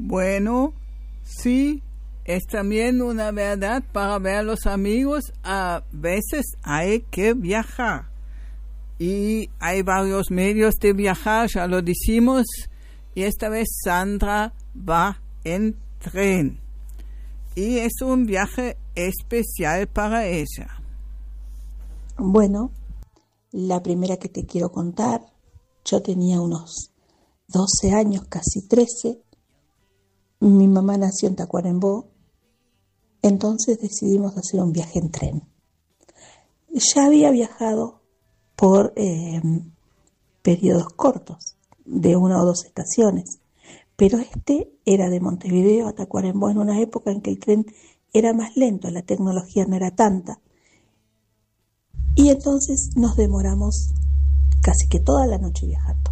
Bueno, sí, es también una verdad para ver a los amigos. A veces hay que viajar y hay varios medios de viajar, ya lo decimos, y esta vez Sandra va en tren y es un viaje especial para ella. Bueno, la primera que te quiero contar, yo tenía unos 12 años, casi 13. Mi mamá nació en Tacuarembó, entonces decidimos hacer un viaje en tren. Ya había viajado por periodos cortos, de 1 o 2 estaciones, pero este era de Montevideo a Tacuarembó en una época en que el tren era más lento, la tecnología no era tanta. Y entonces nos demoramos casi que toda la noche viajando.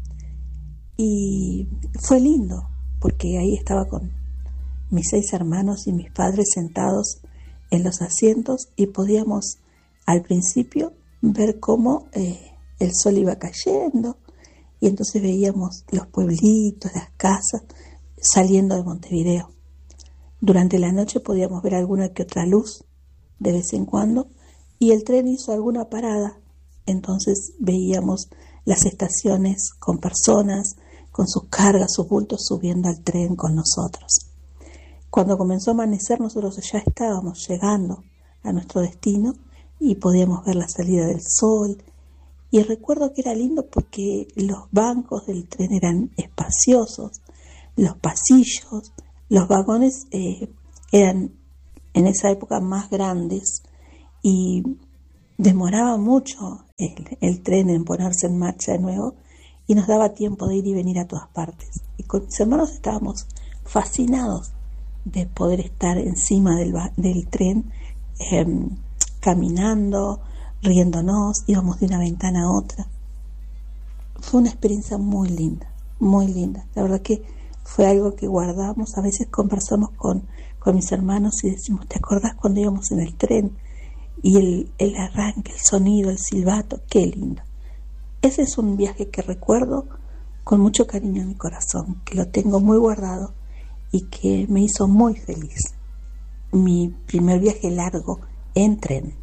Y fue lindo, porque ahí estaba con mis 6 hermanos y mis padres sentados en los asientos y podíamos al principio ver cómo el sol iba cayendo y entonces veíamos los pueblitos, las casas saliendo de Montevideo. Durante la noche podíamos ver alguna que otra luz de vez en cuando y el tren hizo alguna parada, entonces veíamos las estaciones con personas, con sus cargas, sus bultos subiendo al tren con nosotros. Cuando comenzó a amanecer nosotros ya estábamos llegando a nuestro destino y podíamos ver la salida del sol. Y recuerdo que era lindo porque los bancos del tren eran espaciosos, los pasillos, los vagones eran en esa época más grandes y demoraba mucho el tren en ponerse en marcha de nuevo y nos daba tiempo de ir y venir a todas partes. Y con mis hermanos estábamos fascinados de poder estar encima del tren, caminando, riéndonos, íbamos de una ventana a otra. Fue una experiencia muy linda, muy linda. La verdad que fue algo que guardamos. A veces conversamos con mis hermanos y decimos, ¿te acordás cuando íbamos en el tren? Y el arranque, el sonido, el silbato, qué lindo. Ese es un viaje que recuerdo con mucho cariño en mi corazón, que lo tengo muy guardado y que me hizo muy feliz. Mi primer viaje largo en tren.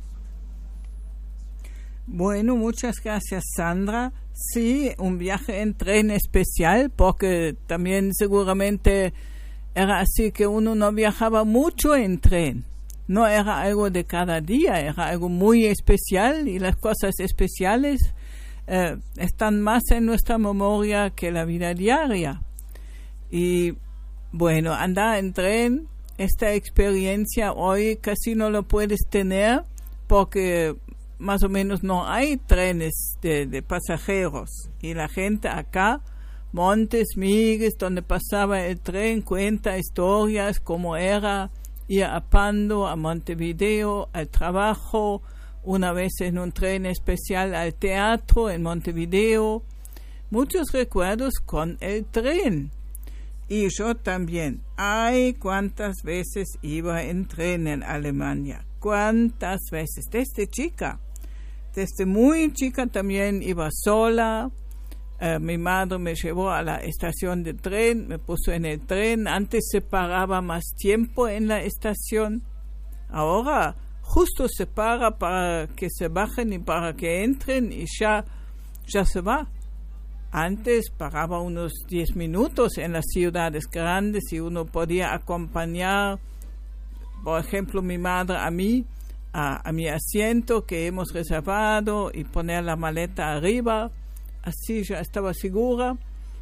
Bueno, muchas gracias, Sandra. Sí, un viaje en tren especial, porque también seguramente era así que uno no viajaba mucho en tren. No era algo de cada día, era algo muy especial y las cosas especiales están más en nuestra memoria que la vida diaria. Y bueno, andar en tren, esta experiencia hoy casi no lo puedes tener porque más o menos no hay trenes de pasajeros. Y la gente acá, Montes, Migues, donde pasaba el tren, cuenta historias como era ir a Pando, a Montevideo, al trabajo, una vez en un tren especial al teatro en Montevideo. Muchos recuerdos con el tren. Y yo también. Ay, cuántas veces iba en tren en Alemania. Cuántas veces. Desde chica. Desde muy chica también iba sola. Mi madre me llevó a la estación de tren, me puso en el tren. Antes se paraba más tiempo en la estación. Ahora justo se para para que se bajen y para que entren y ya se va. Antes paraba unos 10 minutos en las ciudades grandes y uno podía acompañar, por ejemplo, mi madre a mí, a mi asiento que hemos reservado y poner la maleta arriba. Así ya estaba segura.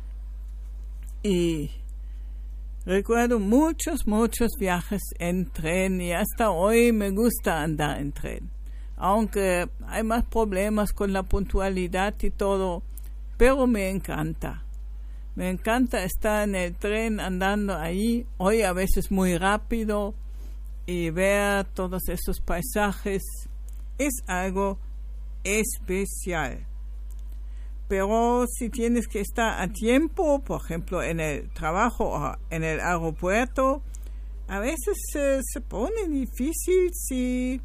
Y recuerdo muchos viajes en tren y hasta hoy me gusta andar en tren. Aunque hay más problemas con la puntualidad y todo, pero me encanta. Me encanta estar en el tren andando ahí, hoy a veces muy rápido, y ver todos esos paisajes. Es algo especial. Pero si tienes que estar a tiempo, por ejemplo en el trabajo o en el aeropuerto, a veces se pone difícil si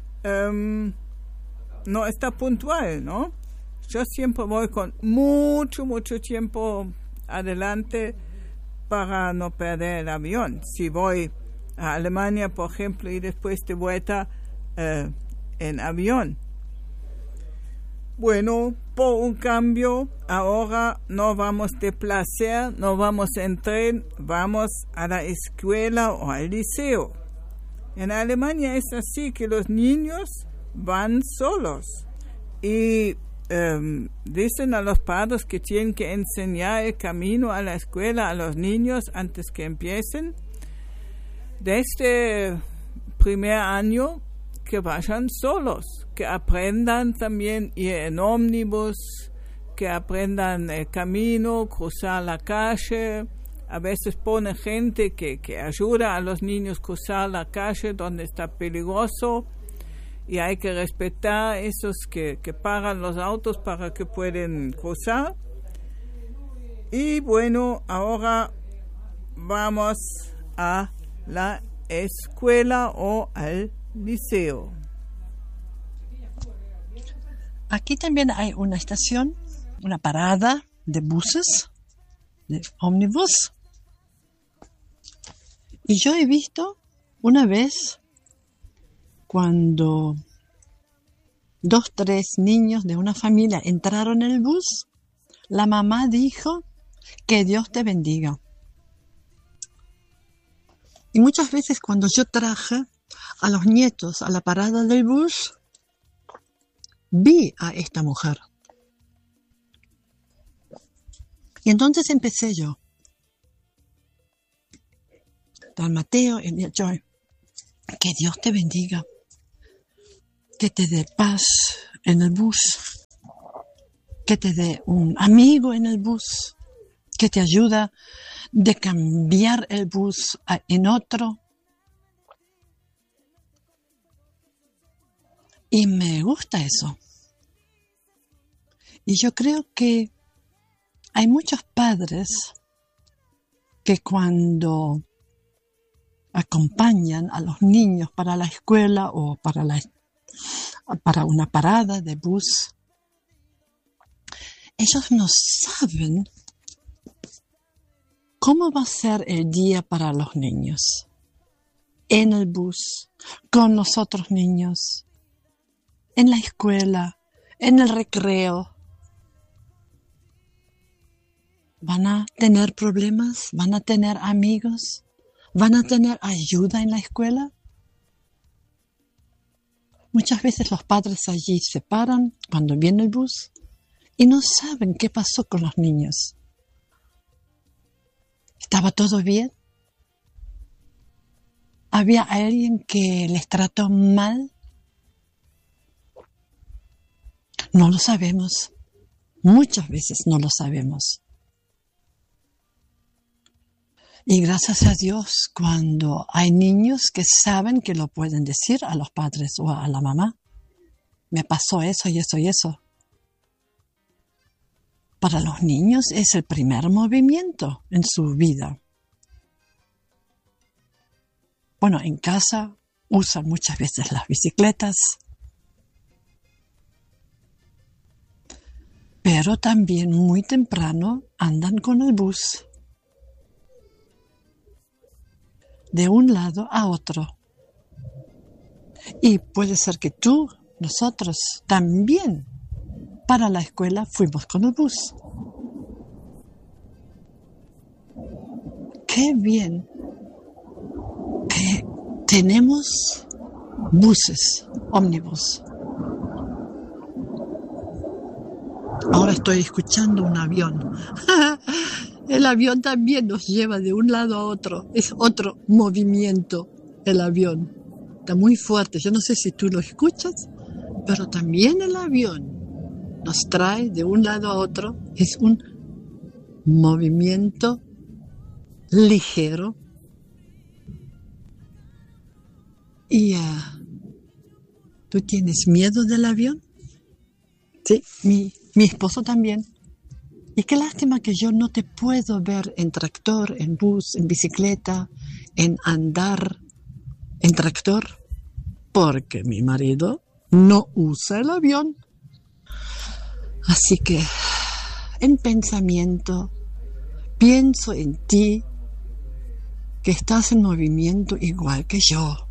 no está puntual, ¿no? Yo siempre voy con mucho tiempo adelante para no perder el avión. Si voy a Alemania, por ejemplo, y después de vuelta en avión. Bueno, por un cambio, ahora no vamos de placer, no vamos en tren, vamos a la escuela o al liceo. En Alemania es así que los niños van solos y dicen a los padres que tienen que enseñar el camino a la escuela a los niños antes que empiecen. Desde el primer año que vayan solos, que aprendan también ir en ómnibus, que aprendan el camino, cruzar la calle. A veces pone gente que ayuda a los niños a cruzar la calle donde está peligroso y hay que respetar esos que paran los autos para que puedan cruzar. Y bueno, ahora vamos a la escuela o al liceo. Aquí también hay una estación, una parada de buses, de ómnibus. Y yo he visto una vez cuando 2, 3 niños de una familia entraron en el bus, la mamá dijo, que Dios te bendiga. Y muchas veces cuando yo traje a los nietos a la parada del bus, vi a esta mujer. Y entonces empecé yo. Don Mateo y Joy, que Dios te bendiga, que te dé paz en el bus, que te dé un amigo en el bus, que te ayuda de cambiar el bus en otro. Y me gusta eso. Y yo creo que hay muchos padres que cuando acompañan a los niños para la escuela o para una parada de bus, ellos no saben cómo va a ser el día para los niños. En el bus, con los otros niños, en la escuela, en el recreo. ¿Van a tener problemas? ¿Van a tener amigos? ¿Van a tener ayuda en la escuela? Muchas veces los padres allí se paran cuando viene el bus y no saben qué pasó con los niños. ¿Estaba todo bien? ¿Había alguien que les trató mal? No lo sabemos. Muchas veces no lo sabemos. Y gracias a Dios, cuando hay niños que saben que lo pueden decir a los padres o a la mamá, me pasó eso y eso y eso. Para los niños es el primer movimiento en su vida. Bueno, en casa usan muchas veces las bicicletas, pero también muy temprano andan con el bus de un lado a otro. Y puede ser que nosotros también para la escuela fuimos con el bus. Qué bien que tenemos buses, ómnibus. Ahora estoy escuchando un avión. El avión también nos lleva de un lado a otro. Es otro movimiento el avión. Está muy fuerte. Yo no sé si tú lo escuchas, pero también el avión nos trae de un lado a otro. Es un movimiento ligero. ¿Y tú tienes miedo del avión? Sí, mi esposo también. Y qué lástima que yo no te puedo ver en tractor, en bus, en bicicleta, en andar en tractor, porque mi marido no usa el avión. Así que, en pensamiento, pienso en ti que estás en movimiento igual que yo.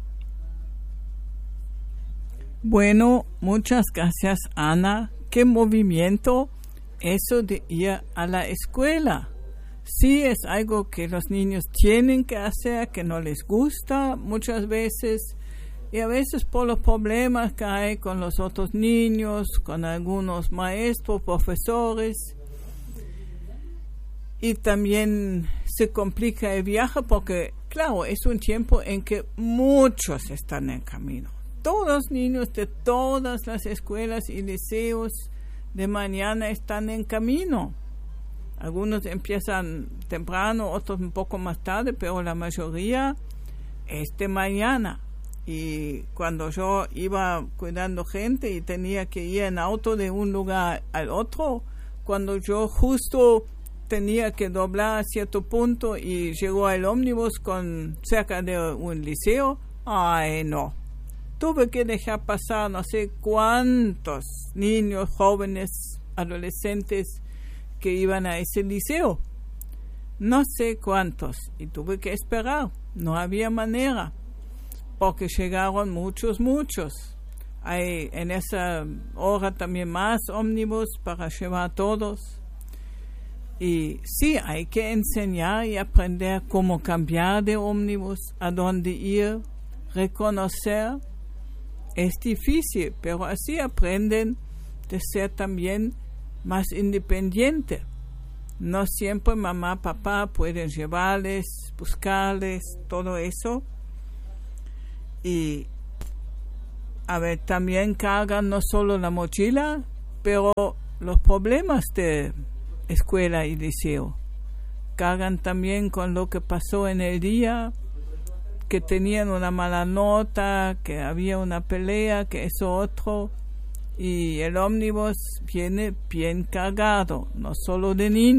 Bueno, muchas gracias, Ana. ¿Qué movimiento? Eso de ir a la escuela. Sí, es algo que los niños tienen que hacer, que no les gusta muchas veces, y a veces por los problemas que hay con los otros niños, con algunos maestros, profesores, y también se complica el viaje porque, claro, es un tiempo en que muchos están en camino. Todos los niños de todas las escuelas y liceos de mañana están en camino. Algunos empiezan temprano, otros un poco más tarde, pero la mayoría es de mañana. Y cuando yo iba cuidando gente y tenía que ir en auto de un lugar al otro, cuando yo justo tenía que doblar a cierto punto y llegó el ómnibus con cerca de un liceo, ¡ay no! Tuve que dejar pasar no sé cuántos niños, jóvenes, adolescentes que iban a ese liceo. No sé cuántos. Y tuve que esperar. No había manera. Porque llegaron muchos. Hay en esa hora también más ómnibus para llevar a todos. Y sí, hay que enseñar y aprender cómo cambiar de ómnibus, a dónde ir, reconocer. Es difícil, pero así aprenden de ser también más independientes. No siempre mamá, papá pueden llevarles, buscarles, todo eso. Y a ver, también cargan no solo la mochila, pero los problemas de escuela y liceo. Cargan también con lo que pasó en el día, que tenían una mala nota, que había una pelea, que eso otro, y el ómnibus viene bien cargado, no solo de niños.